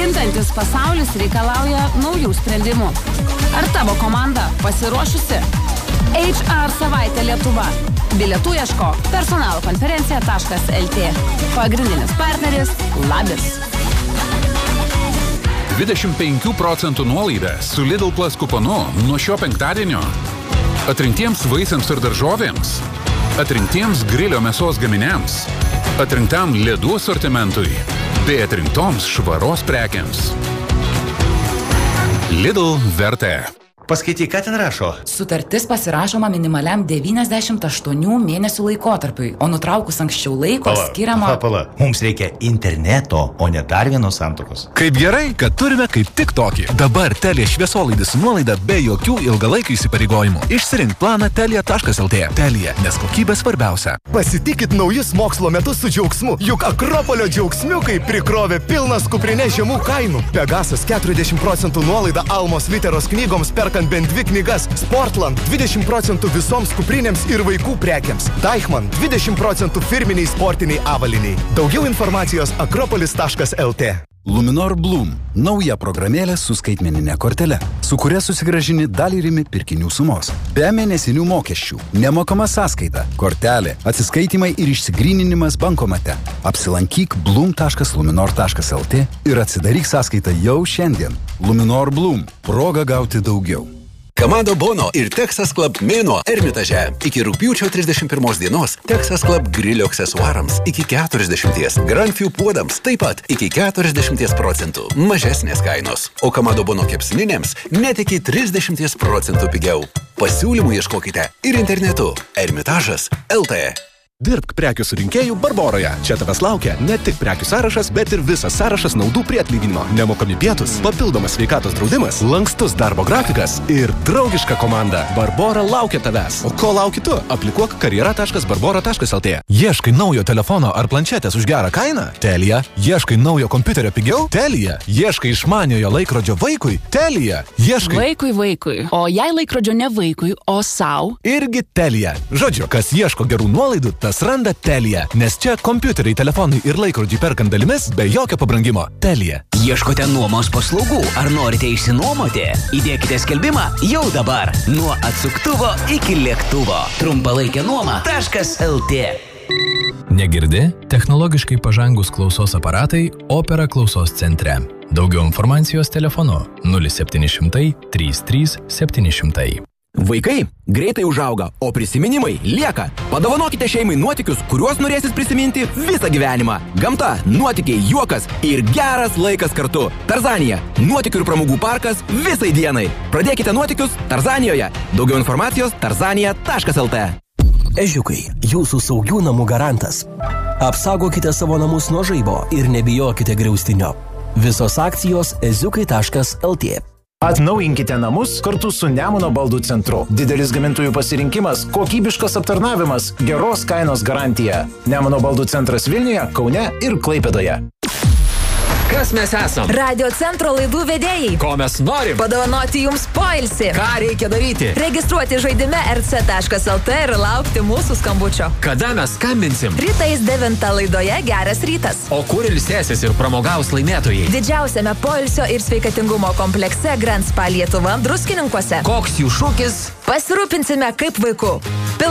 Kintantis pasaulis reikalauja naujų sprendimų. Ar tavo komanda pasiruošusi? HR savaitė Lietuva. Bilietų ieško personalkonferencija.lt. Pagrindinis partneris Labis. 25% nuolaida su Lidl Plus kuponu nuo šio penktadienio. Atrinktiems vaisiams ir daržovėms. Atrinkties grilio mėsos gaminiams. Atrinktam ledų asortimentui. Bei atrinktoms švaros prekiams. Lidl vertė. Paskaityk, ką ten rašo. Sutartis pasirašoma minimaliam 98 mėnesių laikotarpiui, o nutraukus anksčiau laiko skiriama... Pala. Mums reikia interneto, o ne dar vienos santuokos. Kaip gerai, kad turime kaip tik tokį. Dabar Telia šviesolaidis su nuolaida be jokių ilgalaikių įsipareigojimų. Išsirink planą telia.lt. Telia, nes kokybė svarbiausia. Pasitikit naujus mokslo metus su džiaugsmu, juk Akropolio džiaugsmiukai prikrovė pilnas kuprinės žemų kainų. Pegasas 40% nuolaida Almos literos knygoms perkant bent 2 knygas. Sportland 20% visoms kuprinėms ir vaikų prekiams. Deichmann 20% firminiai sportiniai avaliniai. Daugiau informacijos akropolis.lt. Luminor Bloom – nauja programėlė su skaitmeninė kortele, su kuria susigrąžini dalį rimi pirkinių sumos. Be mėnesinių mokesčių, nemokama sąskaita, kortelė, atsiskaitimai ir išsigryninimas bankomate. Apsilankyk bloom.luminor.lt ir atsidaryk sąskaitą jau šiandien. Luminor Bloom – proga gauti daugiau. Kamado Bono ir Texas Club mėnuo Ermitaže. Iki rugpjūčio 31 dienos Texas Club grilio aksesuarams iki 40%, Grand View puodams taip pat iki 40% mažesnės kainos. O Kamado Bono kepsninėms net iki 30% pigiau. Pasiūlymų ieškokite ir internetu Ermitažas LT. Dirbk prekių surinkėjų Barboroje. Čia tavęs laukia ne tik prekių sąrašas, bet ir visas sąrašas naudų prie atlyginimo. Nemokami pietus, papildomas sveikatos draudimas, lankstus darbo grafikas ir draugiška komanda. Barbora laukia tavęs. O ko lauki tu? Aplikuok karjera.barbora.lt. Ieškai naujo telefono ar planšetės už gerą kainą? Telia. Ieškai naujo kompiuterio pigiau? Telia. Ieškai išmaniojo laikrodžio vaikui? Telia. Ieškai... Vaikui. O jei laikrodžio ne vaikui, o sau? Irgi Telia. Žodžiu, kas ieško gerų nuolaidų, tas randa Telia, nes čia kompiuteriai, telefonai ir laikrodžiai perkant dalimis be jokio pabrangimo. Telia. Ieškote nuomos paslaugų ar norite išsinuomoti? Įdėkite skelbimą jau dabar. Nuo atsuktuvo iki lėktuvo. Trumpalaikė nuoma.lt. Negirdi? Technologiškai pažangus klausos aparatai Opera klausos centre. Daugiau informacijos telefonu 0700 33 700. Vaikai greitai užauga, o prisiminimai lieka. Padovanokite šeimai nuotykius, kuriuos norėsis prisiminti visą gyvenimą. Gamta, nuotykiai, juokas ir geras laikas kartu. Tarzanija – nuotykių ir pramogų parkas visai dienai. Pradėkite nuotykius Tarzanijoje. Daugiau informacijos tarzanija.lt. Ežiukai, jūsų saugių namų garantas. Apsaugokite savo namus nuo žaibo ir nebijokite griaustinio. Visos akcijos eziukai.lt. Atnaujinkite namus kartu su Nemuno baldų centru. Didelis gamintojų pasirinkimas, kokybiškas aptarnavimas, geros kainos garantija. Nemuno baldų centras Vilniuje, Kaune ir Klaipėdoje. Kas mes esam? Radio centro laidų vedėjai. Ko mes norim? Padovanoti jums poilsį. Ką reikia daryti? Registruoti žaidime rc.lt ir laukti mūsų skambučio. Kada mes skambinsim? Rytais 9 laidoje Geras rytas. O kur ilsėsis ir pramogaus laimėtojai? Didžiausiame poilsio ir sveikatingumo komplekse Grand Spa Lietuva Druskininkuose. Koks jų šūkis? Pasirūpinsime kaip vaiku.